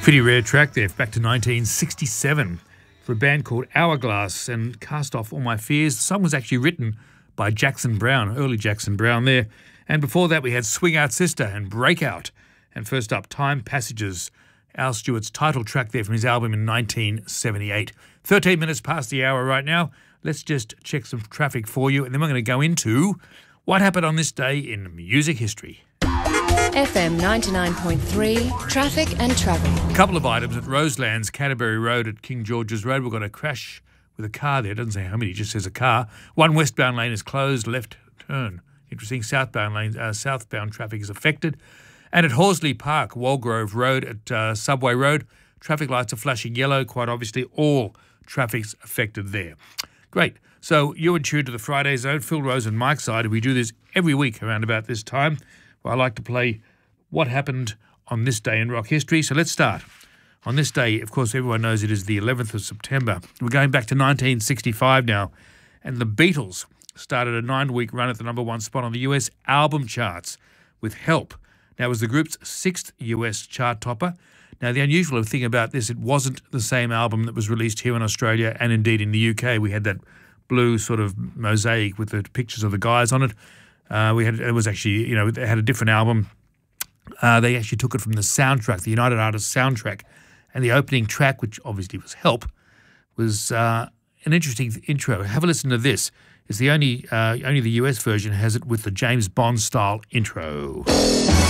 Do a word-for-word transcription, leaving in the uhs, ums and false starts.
Pretty rare track there, back to nineteen sixty-seven for a band called Hourglass, and Cast Off All My Fears. The song was actually written by Jackson Browne, early Jackson Browne there. And before that we had Swing Out Sister and Breakout. And first up, Time Passages, Al Stewart's title track there from his album in nineteen seventy-eight. thirteen minutes past the hour right now. Let's just check some traffic for you, and then we're going to go into what happened on this day in music history. F M ninety-nine point three, traffic and travel. A couple of items at Roselands, Canterbury Road at King George's Road. We've got a crash with a car there. It doesn't say how many, it just says a car. One westbound lane is closed, left turn. Interesting, southbound lane, uh, southbound traffic is affected. And at Horsley Park, Walgrove Road at uh, Subway Road, traffic lights are flashing yellow. Quite obviously, all traffic's affected there. Great. So you're in tune to the Friday Zone. Phil Rose and Mike Side. We do this every week around about this time. Well, I like to play what happened on this day in rock history. So let's start. On this day, of course, everyone knows it is the eleventh of September. We're going back to nineteen sixty-five now. And the Beatles started a nine-week run at the number one spot on the U S album charts with Help. Now, it was the group's sixth U S chart topper. Now, the unusual thing about this, it wasn't the same album that was released here in Australia and indeed in the U K. We had that blue sort of mosaic with the pictures of the guys on it. Uh, we had it was actually, you know, they had a different album. Uh, they actually took it from the soundtrack, the United Artists soundtrack, and the opening track, which obviously was Help, was uh, an interesting intro. Have a listen to this. It's the only uh, only the U S version has it with the James Bond style intro.